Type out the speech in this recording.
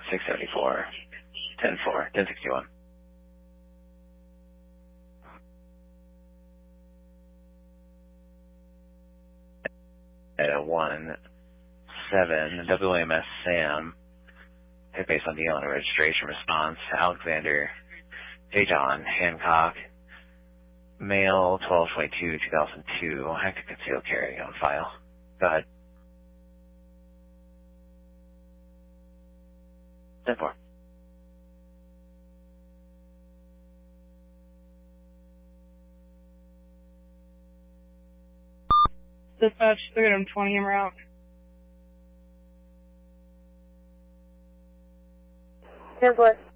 674, 10-4, 1061. At 1-7, WMS Sam, hit base on the owner registration response, Alexander J. John Hancock, male 12/22/2002, active concealed carry on file. Go ahead. 10-4. Dispatch 320 en route. Ten-4.